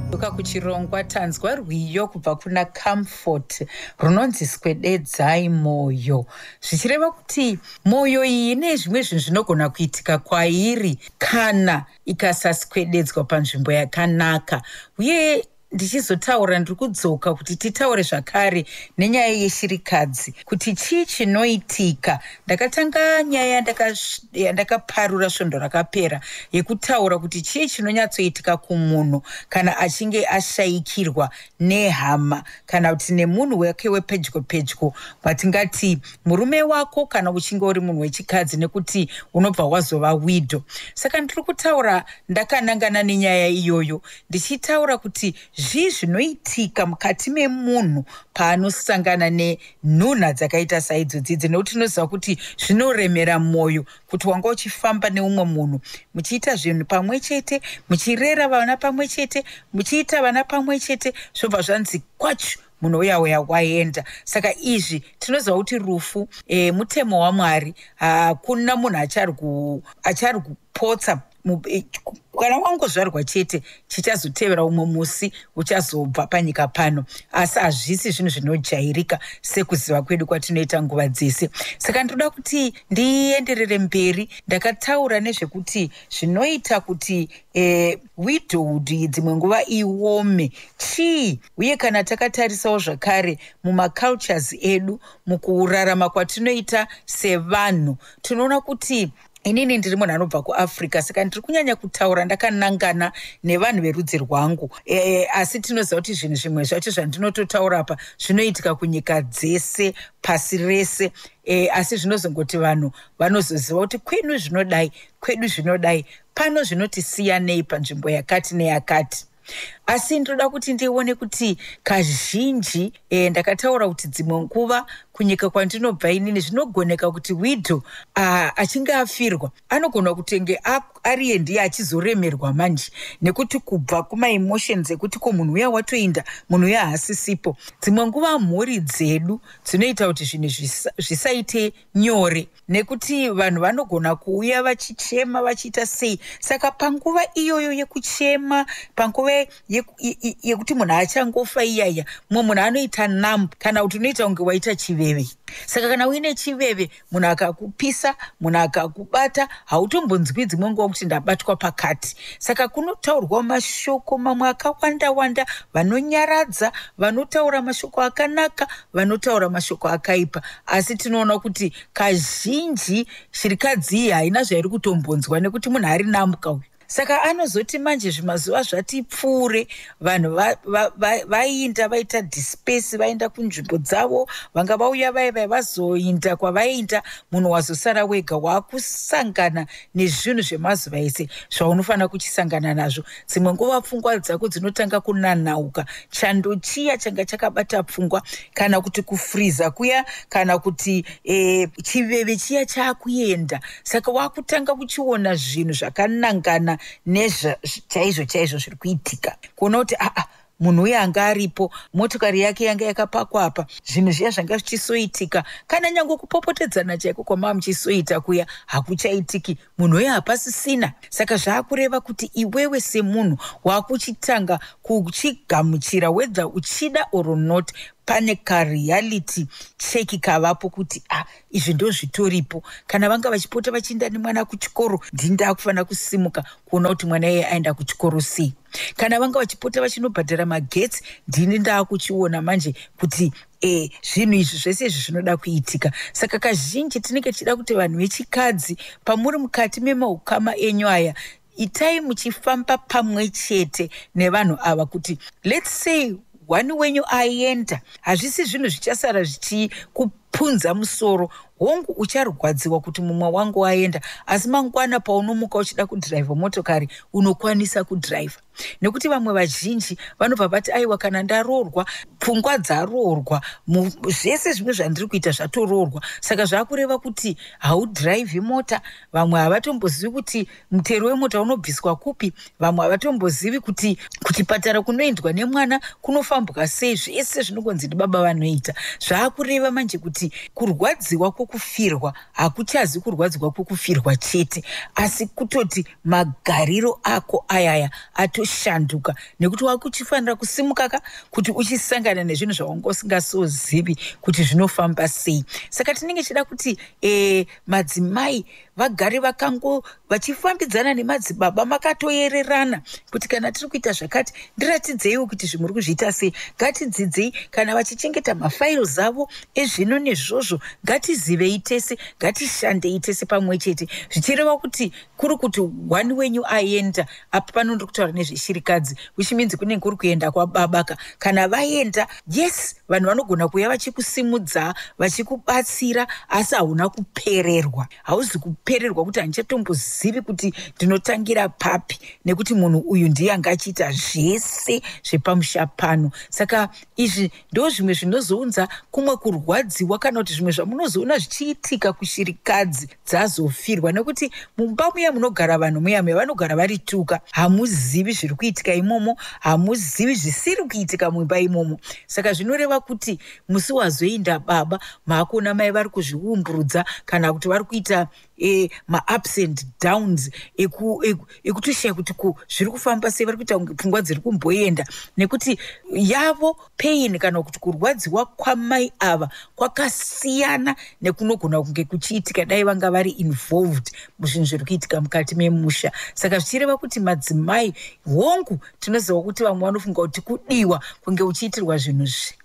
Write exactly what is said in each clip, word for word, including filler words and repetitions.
Luka kuchirongwa tanzwa rwiyo kubva kuna Comfort runonzi swededzai moyo. Zvichireva kuti moyo iyi ine zvimwe zvinhu zvinogona kuitika kwairi kana ikasaswededzwa panzvimbo yakanaka. Uye ndichizotaura ndiri kudzoka kuti titaure zvakare nenyaya yeshirikadzi kuti chii chinoitika. Ndakatanga nyaya yandakaparura svondo rakapera yekutaura kuti chii chinonyatsoitika kumunhu kana achinge ashayikirwa nehama kana kuti nemunhu wake wepedyo pedyo, watingati murume wako kana uchinge uri munhu wechikadzi, nekuti unobva wazova widow. Saka ndiri kutaura ndakanangana nenyaya iyoyo ndichitaura kuti zvii zvinoitika mukati memunhu paanosangana nenhunha dzakaita saidzodzidzi, nekuti tinoziva kuti zvinoremera mwoyo kuti wanga uchifamba neumwe munhu muchiita zvinhu pamwe chete, muchirera vana pamwe chete, muchiita vana pamwe chete, zvobva zvanzi kwacho munhu uya uya waenda. Saka izvi tinoziva kuti rufu e, mutemo waMwari. Hakuna munhu achari kupotsa kana wangozvarwa chete chichazotevera umwe musi uchazobva panyika pano, asi hazvisi zvinhu zvinojairika sekuziva kwedu kwatinoita nguva dzese. Saka ndinoda kuti ndienderere mberi. Ndakataura nezvekuti zvinoita kuti eh, widowhood dzimwe nguva iome chii, uye kana takatarisawo zvakare mumacultures edu mukurarama kwatinoita sevanhu, tinoona kuti inini ndiri munhu anobva kuAfrica, saka ndiri kunyanya kutaura ndakanangana nevanhu verudzi rwangu. E, asi tinoziva kuti zvinhu zvimwe zvacho zvandinototaura apa zvinoitika kunyika dzese pasi rese. E, asi zvinozongoti vanhu vanozoziva kuti kwedu zvinodai, kwedu zvinodai, pano zvinotisiyanei panzvimbo yakati neyakati. Asi ndoda kuti ndione kuti kazhinji e, ndakataura kuti dzimwe nguva kunyika kwandinobva inini zvinogoneka kuti widow achinge afirwa anogona kutenge ariye ndiye achizoremerwa manje, nekuti kubva kumaemotions ekuti ko munhu uya watoinda, munhu uya haasisipo. Dzimwe nguva mhuri dzedu dzinoita kuti zvinhu zvisaite nyore, nekuti vanhu vanogona kuuya vachichema vachiita sei. Saka panguva iyoyo yekuchema, panguva yekuti munhu achangofa iyaya, mumwe munhu anoita numb kana kuti unoita kunge waita chiveve. Saka kana uine chiveve, munhu akakupisa, munhu akakubata, hautombonzwi dzimwe nguva kuti ndabatwa pakati. Saka kunotaurwa mashoko mamwe akawanda wanda, vanonyaradza, vanotaura mashoko akanaka, vanotaura mashoko akaipa. Asi tinoona kuti kazhinji shirikadzi iyi haina zvairi kutombonzwa, nekuti munhu ari namuka uyu. Saka anozoti manje zvimazuva zvati pfuure, vanhu vainda va, va, vaita dispace, vaenda kunzvimbo dzavo, vanga vauya vai vai vazoinda kwavainda, munhu wazosara wega wakusangana nezvinhu zvemazuva ese zvaunofanira kuchisangana nazvo. Dzimwe nguva pfungwa dzako dzinotanga kunanauka, chando chiya changa chakabata pfungwa, kana kuti kufriza kuya, kana kuti e, chiveve chiya chakuenda. Saka wakutanga kuchiona zvinhu zvakanangana nezva chaizvo chaizvo zviri kuitika, kuona kuti aa munhu uya anga aripo, motokari yake yanga yakapakwa apa, zvinhu zviya zvanga zvichisoitika, kana nyange kupopotedzana chaiko kwamava muchisoita kuya hakuchaitiki, munhu uya hapasisina. Saka zvaakureva kuti iwewe semunhu wakuchitanga kuchigamuchira whether uchida or not, pane kareality check kavapo kuti ah izvi ndo zvitoripo. Kana vanga vachipota vachienda nemwana kuchikoro, ndinda kufanira kusimuka kuona kuti mwana iye aenda kuchikoro sei. Kana vanga vachipota vachinobhadhara magetsi, ndini ndaakuchiona manje kuti e, zvinhu izvi zvese izvi zvinoda kuitika. Saka kazhinji tinenge tichida kuti vanhu vechikadzi pamuri mukati memaukama enyu aya, itai muchifamba pamwe chete nevanhu ava kuti let's say wani wenyu aenda, hazvisi zvinhu zvichasara zvichikupunza musoro. Hongu ucharwadziwa kuti mumwe wangu aenda, asi mangwana paunomuka uchida kudhiraivha motokari unokwanisa kudhiraivha. Nekuti vamwe vazhinji vanobva vati aiwa kana ndaroorwa, pfungwa dzaroorwa, zvese zvimwe zvandiri kuita zvatoroorwa. Saka zvakureva kuti haudhiraivhi mota. Vamwe havatombozivi kuti mutero wemota unobviswa kupi. Vamwe havatombozivi kuti kuchipatara kunoendwa nemwana kunofambwa sei. Zvese zvinokonzi ndibaba vanoita. Zvakureva manje kuti kurwadziwa kwokufirwa hakuchazi kurwadziwa kwokufirwa chete, asi kutoti magariro ako ayaya atoshanduka, nekuti wakuchifanira kusimukaka kuti uchisangana nezvinhu zvawanga usingasozivi kuti zvinofamba sei. Saka tinenge chida kuti eh, madzimai vagare vakango vachifambidzana nemadzibaba makatoyererana kuti kana tiri kuita zvakati ndiratidzeiwo kuti zvimuri kuzviita sei, ngatidzidzei kana vachichengeta mafiles avo ezvino nezvozvo ngatizivei tese, ngatishandei tese pamwe chete, zvichireva kuti kuri kuti one wenyu aenda apa pano ndiri kutaura nezveshirikadzi, which means kunenge kuri kuenda kwababaka. Kana vaenda, yes, vanhu vanogona kuuya vachikusimudza vachikubatsira, asi hauna kupererwa, hauzi kupererwa kuti handichatombozivi kuti ndinotangira papi, nekuti munhu uyu ndiye anga achiita zvese zvepamusha pano. Saka izvi ndo zvimwe zvinozounza kumwe kurwadziwa kana kuti zvimwe zvamunozoona zvichiitika kushirikadzi dzazofirwa, nekuti mumba muya munogara vanhu muya muya vanogara vari tuka, hamuzivi zviri kuitika imomo, hamuzivi zvisiri kuitika mumba imomo. Saka zvinoreva kuti musi wazoinda baba maakuna mai vari kuzviumburudza kana kuti vari kuita E, ma-ups and downs ekutoshaya kuti zviri kufamba sei, vari kuita pfungwa dziri kumboenda, nekuti yavo pain kana kuti kurwadziwa kwamai ava kwakasiyana nekunogona kunge kuchiitika dai vanga vari involved muzvinhu zviri kuitika mukati memusha. Saka zvichireva kuti madzimai hongu tinoziva kuti vamwe vanofunga kuti kudiwa kunge uchiitirwa zvinhu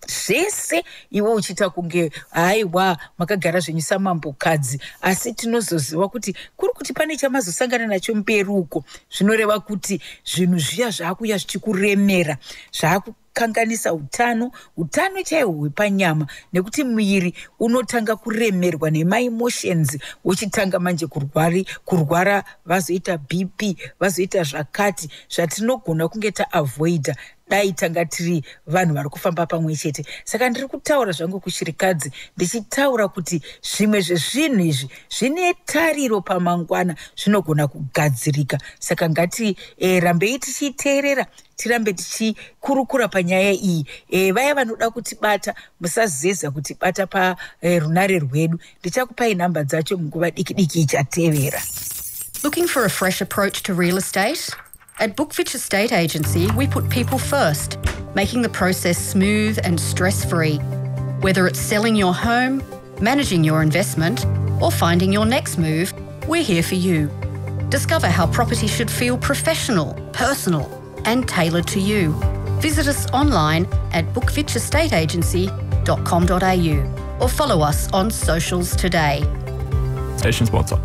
zvese iwe uchiita kunge haiwa makagara zvenyu samambokadzi, asi tinozoziva kuti kuri kuti pane chamazosangana nacho mberi uko, zvinoreva kuti zvinhu zviya zvaakuya zvichikuremera, zvaakukanganisa utano, utano chaihwo hwepanyama, nekuti mwiri unotanga kuremerwa nemaemotions, uchitanga manje kurwari, kurwara, vazoita B P, vazoita zvakati zvatinogona kunge taavoida dai tanga tiri vanhu vari kufamba pamwe chete. Saka ndiri kutaura zvangu kushirikadzi ndichitaura kuti zvimwe zvezvinhu izvi zvine tariro pamangwana, zvinogona kugadzirika. Saka ngati e, rambei tichiteerera, tirambe tichikurukura panyaya iyi. E, vaya vanoda kutibata musazeza kutibata pa e, runare rwedu. Ndichakupai namba dzacho munguva diki diki ichatevera. Looking for a fresh approach to real estate? At Bookfitch Estate Agency, we put people first, making the process smooth and stress-free. Whether it's selling your home, managing your investment, or finding your next move, we're here for you. Discover how property should feel professional, personal, and tailored to you. Visit us online at bookfitch estate agency dot com dot a u or follow us on socials today. Station sponsor.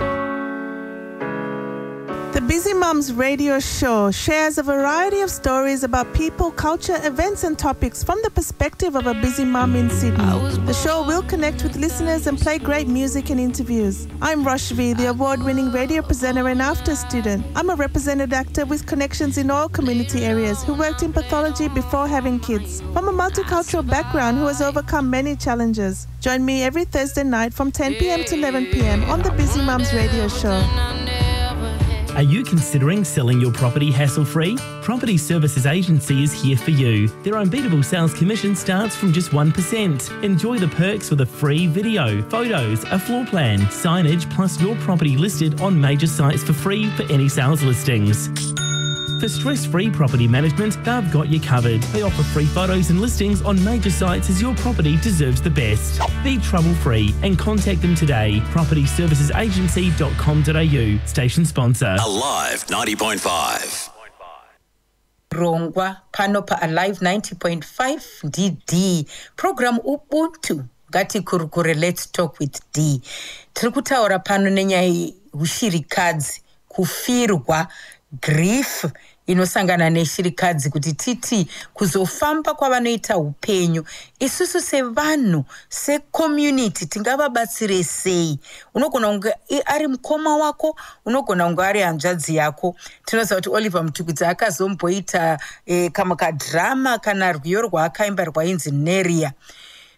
The Busy Mums radio show shares a variety of stories about people, culture, events and topics from the perspective of a busy mum in Sydney. The show will connect with listeners and play great music and interviews. I'm Roshvi, the award-winning radio presenter and after student. I'm a represented actor with connections in all community areas who worked in pathology before having kids. From a multicultural background who has overcome many challenges. Join me every Thursday night from ten p.m. to eleven p.m. on the Busy Mums radio show. Are you considering selling your property hassle-free? Property Services Agency is here for you. Their unbeatable sales commission starts from just one percent. Enjoy the perks with a free video, photos, a floor plan, signage, plus your property listed on major sites for free for any sales listings. For stress-free property management, they've got you covered. They offer free photos and listings on major sites as your property deserves the best. Be trouble-free and contact them today. property services agency dot com dot a u. Station sponsor. Alive ninety point five. Rongwa pano pa Alive ninety point five D D. Program Ubuntu. Gati kurukure, let's talk with D. Tiri kutaura pano nenyaya ushirikadzi, kufirwa, grief inosangana neshirikadzi, kuti titi kuzofamba kwavanoita upenyu. Isusu sevanhu, secommunity, tingavabatsire sei? Unogona kunge ari mukoma wako, unogona kunge ari hanzvadzi yako. Tinoziva kuti Oliver Mtukudzi akazomboita eh, kama kadrama kana rwiyo rwaakaimba rwainzi Neria.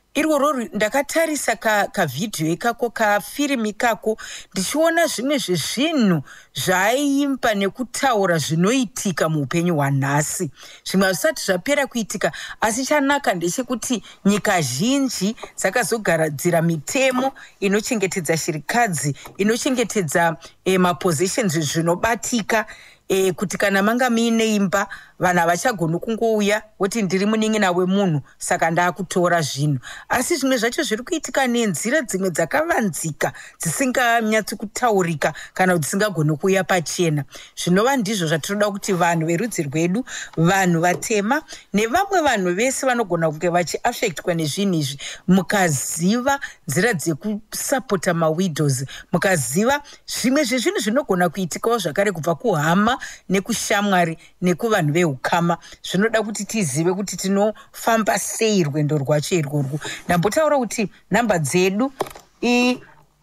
iroro ndakatarisa ka kavidhiyo ikako kafirimi kako ndichiona zvimwe zvezvinhu zvaiimba nekutaura zvinoitika muupenyu hwanhasi. Zvimwe hazvisati zvapera kuitika, asi chanaka ndechekuti nyika zhinji dzakazogadzira mitemo inochengetedza shirikadzi, inochengetedza eh, mapositions zvinobatika, E, kuti kana manga muine imba vanhu havachagoni kungouya woti ndiri munin'ina wemunhu saka ndaakutora zvinhu. Asi zvimwe zvacho zviri kuitika nenzira dzimwe dzakavanzika dzisinganyatsi kutaurika kana kuti dzisingagoni kuuya pachena. Zvinova ndizvo zvatinoda kuti vanhu verudzi rwedu, vanhu vatema nevamwe vanhu vese vanogona kunge vachiafektwa nezvinhu izvi, mukaziva nzira dzekusapota mawidows, mukaziva zvimwe zvezvinhu zvinogona kuitikawo zvakare kubva kuhama nekushamwari nekuvanhu veukama, zvinoda kuti tizive kuti tinofamba sei rwendo rwacho irworwo. Ndambotaura kuti namba dzedu i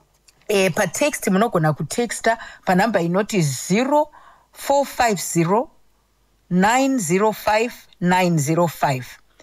e, patext munogona kutexta panhamba inoti zero four five zero nine zero five nine zero five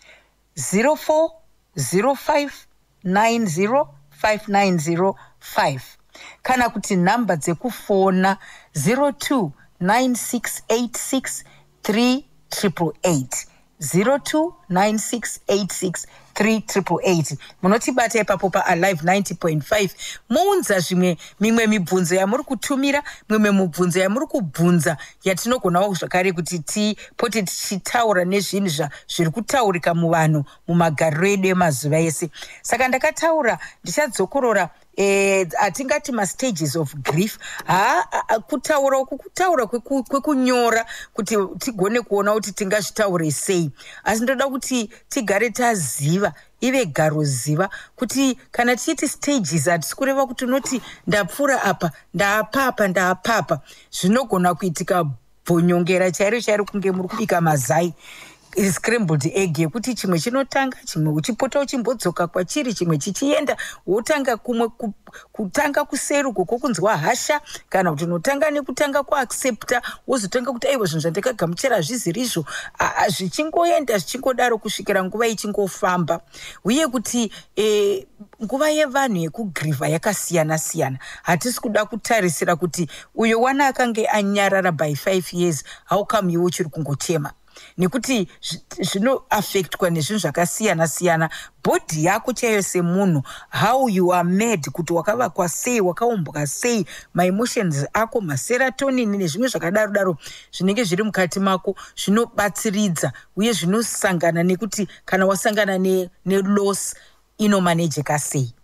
zero four zero five nine zero five nine zero five, kana kuti namba dzekufona zero two nine six eight six three eight eight eight zero two nine six eight six three eight eight eight. Munotibata ipapo paalive ninety point five. Muunza zvimwe mimwe mibvunzo yamuri kutumira, mimwe mibvunzo yamuri kubvunza yatinogonawo zvakare kuti tipote tichitaura nezvinhu zviri kutaurika muvanhu mumagariro edu emazuva ese. Saka ndakataura ndichadzokorora Eh, atingati ma-stages of grief. Ha, kutaura uku kutaura kwekunyora kuti tigone kuona kuti tingazvitaure sei. Asi ndoda kuti tigare taziva, ive garo ziva kuti kana tichiti stages hatisi kureva kuti unoti ndapfuura apa, ndaapapa, ndaapapa. Zvinogona kuitika bhonyongera chairo chairo kunge muri kubika mazai. Scrambled egg yekuti chimwe chinotanga chimwe uchipota uchimbodzoka kwachiri chimwe chichienda wotanga kumwe ku, kutanga kuseri uko kunzwa hasha kana kuti unotanga nekutanga kuaccepta wozotanga kuti aiwa zvinhu zvandakagamuchira zviziri izvo zvichingoenda zvichingodaro kusvikira nguva ichingofamba. Uye kuti e, nguva yevanhu yekugriva yakasiyana siyana. Hatisi kuda kutarisira kuti uyo wana akange anyarara by five years how come iwe uchiri kungochema, nekuti zvinoafektwa nezvinhu zvakasiyana siyana. Bhodhi yako chaiyo semunhu, how you are made, kuti wakavakwa sei, wakaumbwa sei, maemotions ako, maserotonin nezvimwe zvakadaro daro zvinenge zviri mukati mako zvinobatsiridza uye zvinosangana nekuti kana wasangana neloss inomanejeka sei.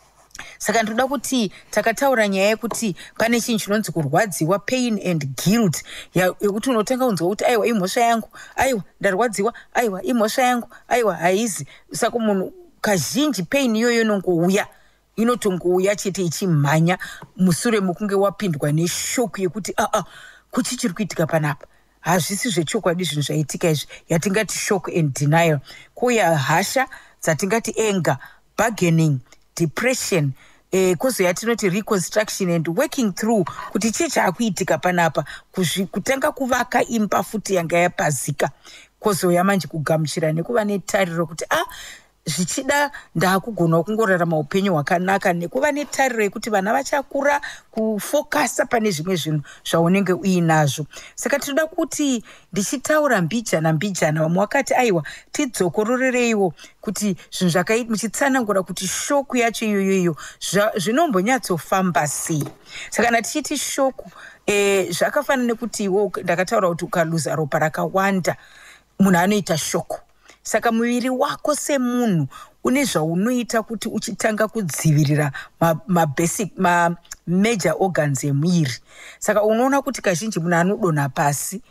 Saka ndoda kuti takataura nyaya yekuti pane chinhu chinonzi kurwadziwa, pain and guilt, yekuti unotanga kunzwa kuti aiwa imhosva yangu, aiwa ndarwadziwa, aiwa imhosva yangu, aiwa haizi. Saka munhu kazhinji pain iyoyo inongouya inotongouya chete ichimhanya musure mokunge wapindwa neshoko yekuti a a kuti chiri kuitika panapa hazvisi zvechokwadi zvinhu zvaitika izvi, yatingati shock and denial. Kuya hasha dzatingati anger, bargaining, depression, eh, kozo yatinoti reconstruction and working through kuti chii chaakuitika panapa, kutanga kuvaka imba futi yanga yapazika, kozo yamanje kugamuchira nekuva netariro kuti ah zvichida ndaakugona kungorarama upenyu hwakanaka, nekuva netariro yekuti vana vachakura, kufokasa pane zvimwe zvinhu zvaunenge uinazvo. Saka tinoda kuti ndichitaura mbijana mbijana, vamwe wakati aiwa tidzokororereiwo kuti zvinhu zvakaita muchitsanangura kuti shoko yacho iyoyo zvinombonyatsofamba sei. Saka natichiti shoko eh, zvakafanana nekuti iwo ndakataura kuti ukaluza ropa rakawanda munhu anoita shoko. Saka muviri wako semunhu une zvaunoita kuti uchitanga kudzivirira mabasic ma major organs emwiri. Saka unoona kuti kazhinji munhu anodonha pasi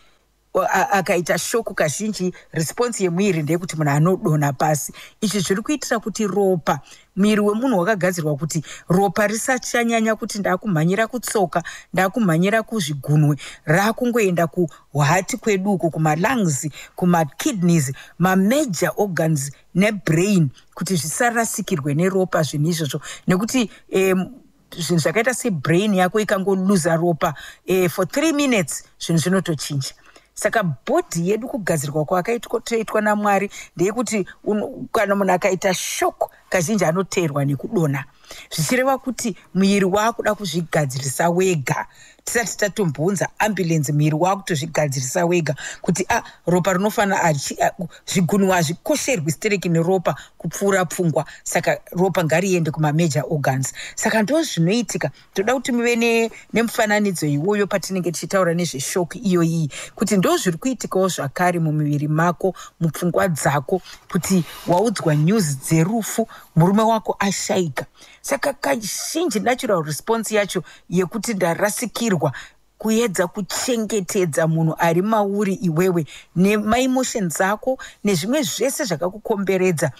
akaita shoko, kazhinji response yemwiri ndeyekuti munhu anodonha pasi. Izvi zviri kuitira kuti ropa, mwiri wemunhu wakagadzirwa kuti ropa risachanyanya kuti ndaakumhanyira kutsoka, ndaakumhanyira kuzvigunwe, raakungoenda kuhati kwedu uko, kumalungs, kumakidneys, mamajor organs nebrain, kuti zvisarasikirwe neropa zvinhu izvozvo. Nekuti um, zvinhu zvakaita sebrain yako ikangoluza ropa eh, for three minutes zvinhu zvinotochinja. Saka bhodhi yedu kugadzirwa kwakaitwa naMwari ndeyekuti kana munhu akaita shoko kazhinji anoteerwa nekudonha. Zvichireva kuti mwiri wakuda kuzvigadzirisa wega. Tisati tatombunza ambulance mwiri wakutozvigadzirisa wega kuti ah ropa rinofana zvigunwa hazvikosherwi stereki neropa kupfuura pfungwa, saka ropa ngariende kuma major organs. Saka ndo zvinoitika. Toda kuti muve nemufananidzo iwoyo patinenge tichitaura nezveshoko iyoyi, kuti ndo zviri kuitikawo zvakare mumiviri mako, mupfungwa dzako, kuti waudzwa news dzerufu murume wako ashayika. Saka kazhinji natural response yacho yekuti ndarasikirwa kuedza kuchengetedza munhu ari mauri iwewe nemaemotions ako nezvimwe zvese zvakakukomberedza.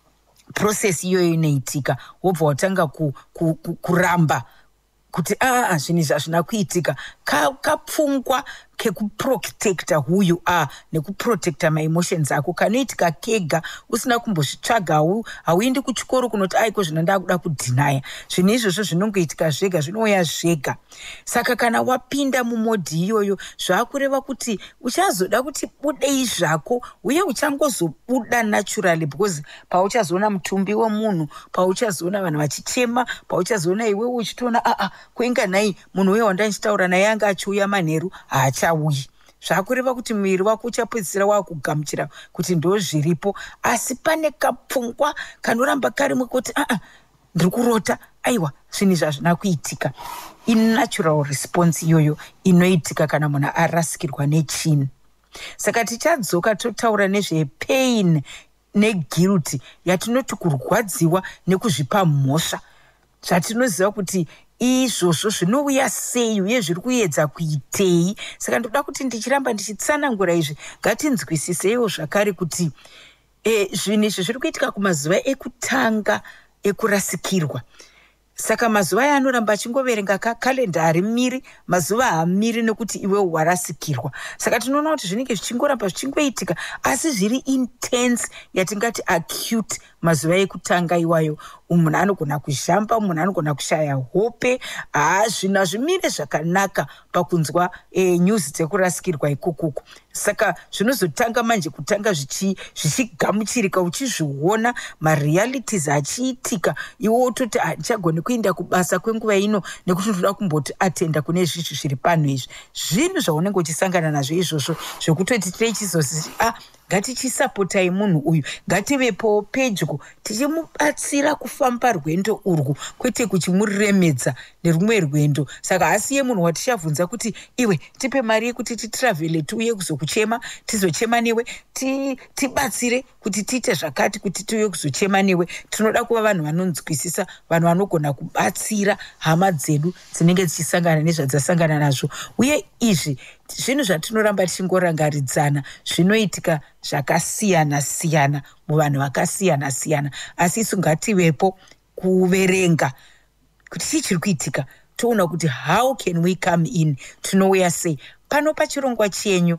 Process iyoyo inoitika wobva watanga ku, ku, ku, kuramba kuti ah zvinhu zvazvina kuitika. Kapfungwa kekuprotecta who you are nekuprotecta maemotions ako kanoitika kega usina kumbozvitsvaga. Hauendi kuchikoro kunoti aiko zvino ndakuda kudhinaya. Zvinhu izvozvo zvinongoitika zvega, zvinouya zvega. Saka kana wapinda mumodhi iyoyo zvakureva kuti uchazoda kuti budei zvako uye uchangozobuda naturally, because pauchazoona mutumbi wemunhu, pauchazoona vanhu vachichema, pauchazoona iwe uchitoona ah ah kuinga nai munhu uye wandanchitaura naye anga achiuya manheru haachauyi. Zvakureva kuti mwiri wako uchapedzisira wakugamuchira kuti ndo zviripo, asi pane kapfungwa kanoramba karimwe kuti ah ah ndiri kurota, aiwa zvinhu zvazvina kuitika. In-natural response iyoyo inoitika kana munhu arasikirwa nechinhu. Saka tichadzoka totaura nezvepain neguilt yatinoti kurwadziwa nekuzvipa mhosva. Zvatinoziva kuti izvozvo zvinouya sei uye zviri kuedza kuitei. Saka ndoda kuti ndichiramba ndichitsanangura izvi ngatinzwisiseiwo zvakare kuti e, zvinhu izvi zviri kuitika kumazuva ekutanga ekurasikirwa. Saka mazuva aya anoramba achingoverenga kalenda hari miri, mazuva hamiri nekuti iwe warasikirwa. Saka tinoona kuti zvinenge zvichingoramba zvichingoitika asi zviri intense yatingati acute mazuva ekutanga iwayo. Munhu anogona kuzhamba, munhu anogona kushaya hope, ah zvina zvimire zvakanaka pakunzwa e, news dzekurasikirwa ikukuku. Saka zvinozotanga manje kutanga zvichigamuchirika uchizviona marealities achiitika, iwe utoti handichagoni kuenda kubasa kwenguva ino nekuti ndoda kumboti atenda kune zvichu zviri pano izvi. Zvinhu zvaunenge uchisangana nazvo izvozvo zvekutoti tichizozi ah ngatichisapotai munhu uyu, ngativepo pedyo tichimubatsira kufamba rwendo urwu kwete kuchimuremedza nerumwe rwendo. Saka asiye munhu watichabvunza kuti iwe tipe mari yekuti titravele tiuye kuzokuchema, tizochema newe, tibatsire kuti tiite zvakati kuti tiuye kuzochema newe. Tinoda kuva vanhu vanonzwisisa, vanhu vanogona kubatsira hama dzedu dzinenge dzichisangana nezvadzasangana nazvo. Uye izvi zvinhu zvatinoramba tichingorangaridzana zvinoitika zvakasiyana siyana muvanhu vakasiyana siyana, asi isu ngativepo kuverenga kuti chii chiri kuitika, toona kuti how can we come in, tinouya sei. Pano pachirongwa chenyu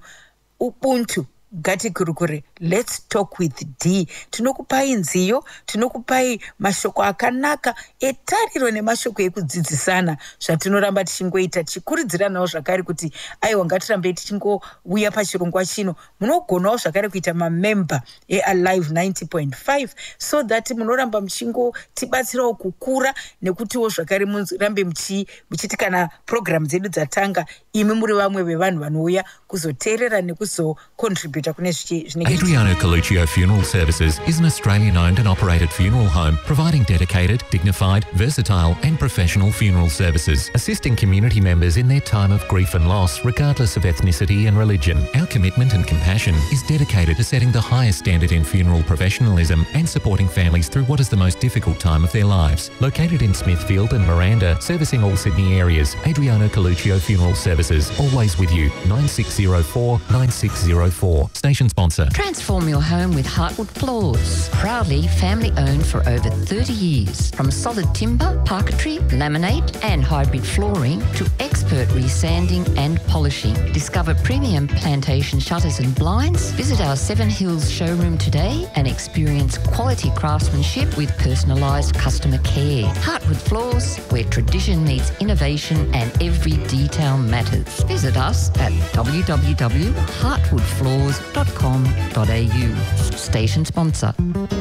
ubuntu ngatikurukure, let's talk with D. Tinokupai nziyo, tinokupai mashoko akanaka etariro nemashoko ekudzidzisana zvatinoramba tichingoita, tichikurudziranawo zvakare kuti aiwa ngatirambe tichingouya pachirongwa chino. Munogonawo zvakare kuita mamember eAlive ninety point five so that munoramba muchingotibatsirawo kukura, nekutiwo zvakare murambe muchiti kana program dzedu dzatanga imi muri vamwe vevanhu vanouya kuzoteerera nekuzocontribute. Adriano Coluccio Funeral Services is an Australian-owned and operated funeral home providing dedicated, dignified, versatile and professional funeral services, assisting community members in their time of grief and loss regardless of ethnicity and religion. Our commitment and compassion is dedicated to setting the highest standard in funeral professionalism and supporting families through what is the most difficult time of their lives. Located in Smithfield and Miranda, servicing all Sydney areas, Adriano Coluccio Funeral Services, always with you, nine six zero four nine six zero four. more. Station sponsor. Transform your home with Heartwood Floors. Proudly family owned for over thirty years. From solid timber, parquetry, laminate and hybrid flooring to expert resanding and polishing. Discover premium plantation shutters and blinds. Visit our Seven Hills showroom today and experience quality craftsmanship with personalised customer care. Heartwood Floors, where tradition meets innovation and every detail matters. Visit us at w w w dot heartwood floors dot com dot a u. Station sponsor.